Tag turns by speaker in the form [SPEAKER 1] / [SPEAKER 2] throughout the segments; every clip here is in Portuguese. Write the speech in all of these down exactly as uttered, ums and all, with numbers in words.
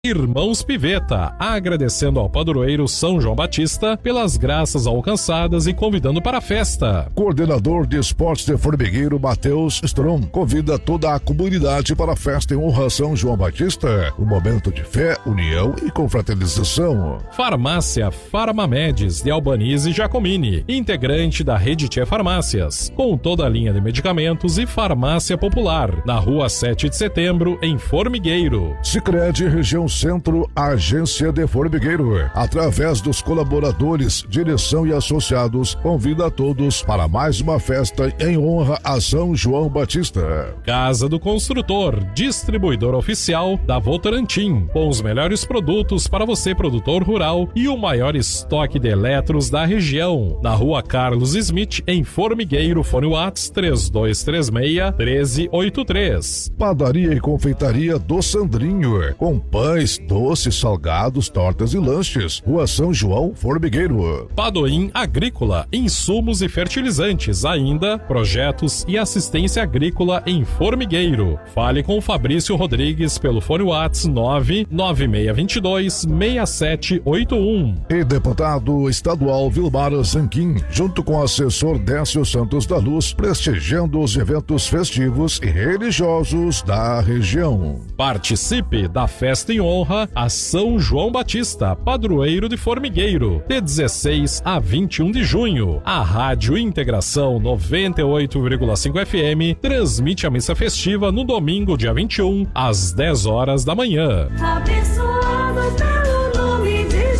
[SPEAKER 1] Irmãos Piveta, agradecendo ao padroeiro São João Batista pelas graças alcançadas e convidando para a festa.
[SPEAKER 2] Coordenador de Esportes de Formigueiro, Matheus Strom, convida toda a comunidade para a festa em honra a São João Batista, um momento de fé, união e confraternização.
[SPEAKER 1] Farmácia Farmamedes de Albanize Giacomini, integrante da Rede Tchê Farmácias, com toda a linha de medicamentos e farmácia popular, na rua sete de setembro, em Formigueiro.
[SPEAKER 2] Sicredi Região Centro, Agência de Formigueiro, através dos colaboradores, direção e associados, convida a todos para mais uma festa em honra a São João Batista.
[SPEAKER 1] Casa do Construtor, distribuidor oficial da Votorantim, com os melhores produtos para você, produtor rural, e o maior estoque de eletros da região, na rua Carlos Smith, em Formigueiro. Fone Whats três dois três seis, um três oito três.
[SPEAKER 2] Padaria e confeitaria do Sandrinho, com pães, doces, salgados, tortas e lanches. Rua São João, Formigueiro.
[SPEAKER 1] Padoim Agrícola, insumos e fertilizantes, ainda projetos e assistência agrícola em Formigueiro. Fale com o Fabrício Rodrigues pelo fone Whats nove nove seis dois dois, seis sete oito um.
[SPEAKER 2] E deputado estadual Vilmar Zanquim, junto com o assessor Décio Santos da Luz, prestigiando os eventos festivos e religiosos da região.
[SPEAKER 1] Participe da festa em honra a São João Batista, padroeiro de Formigueiro, de dezesseis a vinte e um de junho. A Rádio Integração noventa e oito vírgula cinco F M transmite a missa festiva no domingo, dia vinte e um, às dez horas da manhã.
[SPEAKER 3] Abençoado pelo nome de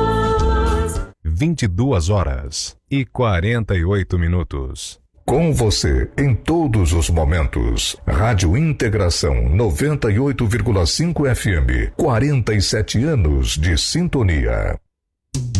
[SPEAKER 3] Jesus.
[SPEAKER 4] vinte e duas horas e quarenta e oito minutos. Com você em todos os momentos. Rádio Integração noventa e oito vírgula cinco F M. quarenta e sete anos de sintonia.